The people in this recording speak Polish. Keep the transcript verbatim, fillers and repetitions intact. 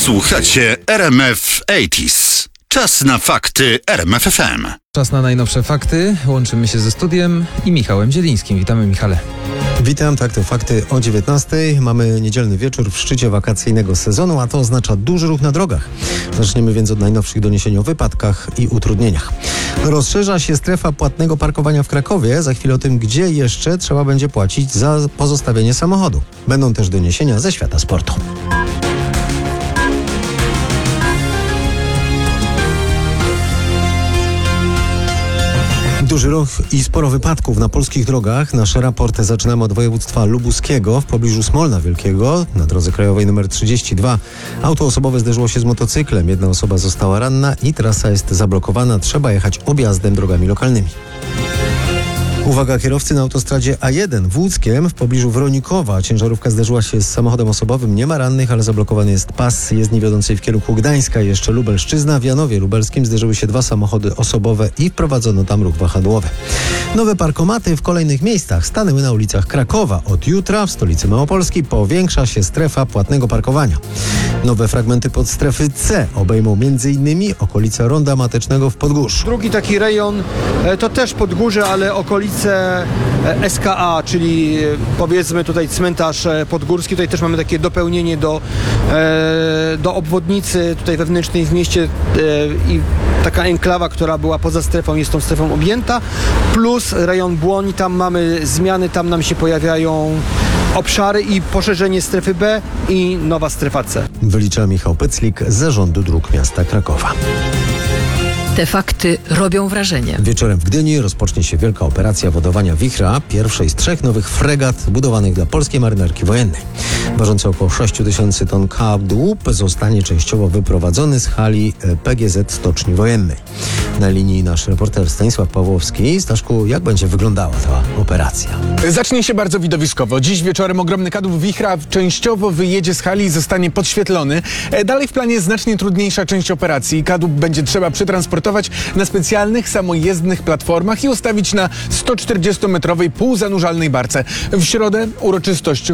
Słuchacie R M F osiemdziesiąt. Czas na fakty R M F F M. Czas na najnowsze fakty. Łączymy się ze studiem i Michałem Zielińskim. Witamy, Michale. Witam, tak, to fakty o dziewiętnastej. Mamy niedzielny wieczór w szczycie wakacyjnego sezonu, a to oznacza duży ruch na drogach. Zaczniemy więc od najnowszych doniesień o wypadkach i utrudnieniach. Rozszerza się strefa płatnego parkowania w Krakowie. Za chwilę o tym, gdzie jeszcze trzeba będzie płacić za pozostawienie samochodu. Będą też doniesienia ze świata sportu. Duży ruch i sporo wypadków na polskich drogach. Nasz raport zaczynamy od województwa lubuskiego. W pobliżu Smolna Wielkiego na drodze krajowej nr trzydzieści dwa auto osobowe zderzyło się z motocyklem. Jedna osoba została ranna i trasa jest zablokowana. Trzeba jechać objazdem drogami lokalnymi. Uwaga, kierowcy na autostradzie A jeden w Łódzkiem w pobliżu Wronikowa. Ciężarówka zderzyła się z samochodem osobowym. Nie ma rannych, ale zablokowany jest pas jezdni wiodącej w kierunku Gdańska. Jeszcze Lubelszczyzna. W Janowie Lubelskim zderzyły się dwa samochody osobowe i wprowadzono tam ruch wahadłowy. Nowe parkomaty w kolejnych miejscach stanęły na ulicach Krakowa. Od jutra w stolicy Małopolski powiększa się strefa płatnego parkowania. Nowe fragmenty podstrefy C obejmą m.in. okolice Ronda Matecznego w Podgórzu. Drugi taki rejon to też Podgórze, ale okolice S K A, czyli powiedzmy tutaj cmentarz podgórski. Tutaj też mamy takie dopełnienie do, do obwodnicy tutaj wewnętrznej w mieście i taka enklawa, która była poza strefą, jest tą strefą objęta, plus rejon Błoń, tam mamy zmiany, tam nam się pojawiają obszary i poszerzenie strefy B i nowa strefa C. Wylicza Michał Pyclik z Zarządu Dróg Miasta Krakowa. Te fakty robią wrażenie. Wieczorem w Gdyni rozpocznie się wielka operacja wodowania Wichra, pierwszej z trzech nowych fregat budowanych dla polskiej marynarki wojennej. Ważący około sześć tysięcy ton kadłub zostanie częściowo wyprowadzony z hali P G Z Stoczni Wojennej. Na linii nasz reporter Stanisław Pawłowski. Staszku, jak będzie wyglądała ta operacja? Zacznie się bardzo widowiskowo. Dziś wieczorem ogromny kadłub Wichra częściowo wyjedzie z hali i zostanie podświetlony. Dalej w planie jest znacznie trudniejsza część operacji. Kadłub będzie trzeba przetransportować na specjalnych, samojezdnych platformach i ustawić na sto czterdziestometrowej półzanurzalnej barce. W środę uroczystość